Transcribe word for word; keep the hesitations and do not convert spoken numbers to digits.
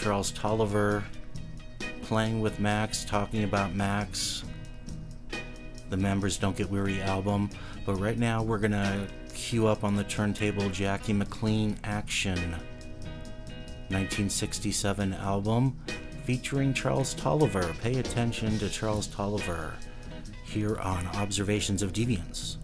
Charles Tolliver playing with Max, talking about Max, the Members Don't Get Weary album. But right now we're going to cue up on the turntable Jackie McLean Action, nineteen sixty-seven album featuring Charles Tolliver. Pay attention to Charles Tolliver here on Observations of Deviance.